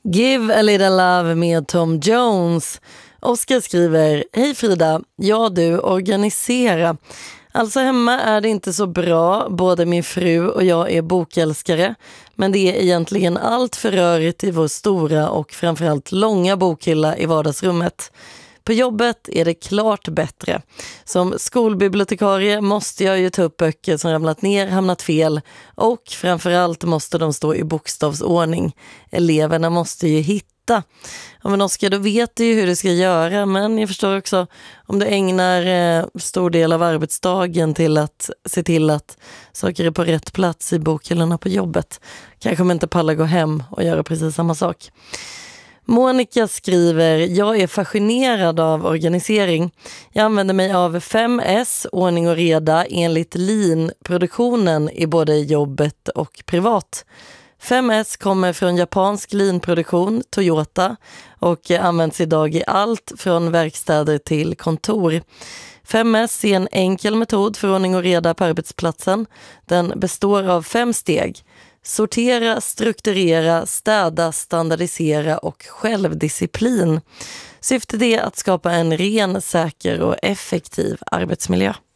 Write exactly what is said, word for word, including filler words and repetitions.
Give a little love med Tom Jones. Oskar skriver: Hej Frida, ja du, organisera. Alltså hemma är det inte så bra, både min fru och jag är bokälskare. Men det är egentligen allt för rörigt i vår stora och framförallt långa bokhylla i vardagsrummet. På jobbet är det klart bättre. Som skolbibliotekarie måste jag ju ta upp böcker som ramlat ner, hamnat fel och framförallt måste de stå i bokstavsordning. Eleverna måste ju hitta. Ja, men Oskar, då vet du ju hur du ska göra, men jag förstår också om du ägnar eh, stor del av arbetsdagen till att se till att saker är på rätt plats i bokhyllorna på jobbet. Kanske man inte pallar gå hem och göra precis samma sak. Monica skriver: jag är fascinerad av organisering. Jag använder mig av fem S, ordning och reda, enligt Lean-produktionen i både jobbet och privat. fem S kommer från japansk Lean-produktion, Toyota, och används idag i allt från verkstäder till kontor. fem S är en enkel metod för ordning och reda på arbetsplatsen. Den består av fem steg: sortera, strukturera, städa, standardisera och självdisciplin. Syftet är att skapa en ren, säker och effektiv arbetsmiljö.